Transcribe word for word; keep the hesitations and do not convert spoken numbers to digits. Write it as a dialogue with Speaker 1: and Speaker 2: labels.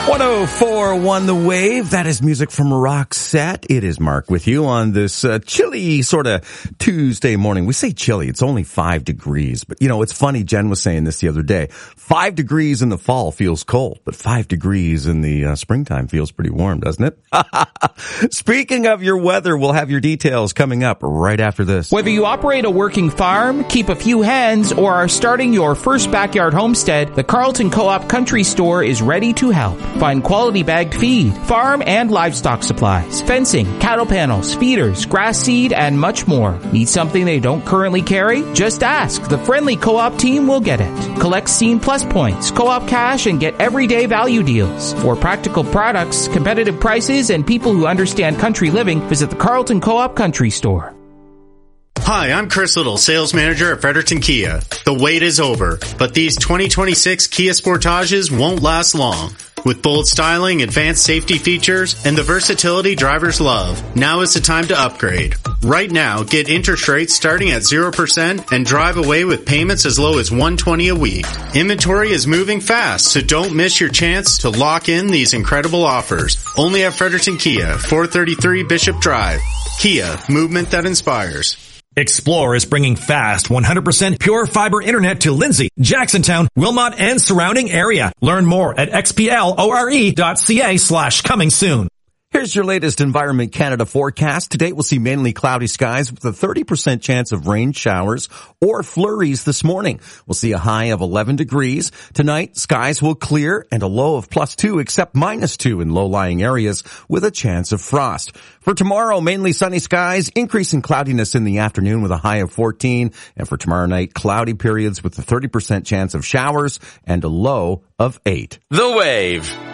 Speaker 1: one oh four point one The Wave. That is music from Roxette. It is Mark with you on this uh, chilly sort of Tuesday morning. We say chilly. It's only five degrees. But, you know, it's funny. Jen was saying this the other day. Five degrees in the fall feels cold, but five degrees in the uh, springtime feels pretty warm, doesn't it? Speaking of your weather, we'll have your details coming up right after this.
Speaker 2: Whether you operate a working farm, keep a few hens, or are starting your first backyard homestead, the Carlton Co-op Country Store is ready to help. Find quality bagged feed, farm and livestock supplies, fencing, cattle panels, feeders, grass seed, and much more. Need something they don't currently carry? Just ask. The friendly Co-op team will get it. Collect Scene Plus points, Co-op cash, and get everyday value deals. For practical products, competitive prices, and people who understand country living, visit the Carlton Co-op Country Store.
Speaker 3: Hi, I'm Chris Little, sales manager at Fredericton Kia. The wait is over, but these twenty twenty-six Kia Sportages won't last long. With bold styling, advanced safety features, and the versatility drivers love, now is the time to upgrade. Right now, get interest rates starting at zero percent and drive away with payments as low as one hundred twenty dollars a week. Inventory is moving fast, so don't miss your chance to lock in these incredible offers. Only at Fredericton Kia, four thirty-three Bishop Drive. Kia, movement that inspires.
Speaker 4: Explore is bringing fast one hundred percent pure fiber internet to Lindsay, Jacksontown, Wilmot, and surrounding area. Learn more at xplore.ca slash coming soon.
Speaker 1: Here's your latest Environment Canada forecast. Today we'll see mainly cloudy skies with a thirty percent chance of rain showers or flurries this morning. We'll see a high of eleven degrees. Tonight, skies will clear and a low of plus two except minus two in low-lying areas with a chance of frost. For tomorrow, mainly sunny skies, increasing cloudiness in the afternoon with a high of fourteen. And for tomorrow night, cloudy periods with a thirty percent chance of showers and a low of eight.
Speaker 5: The Wave.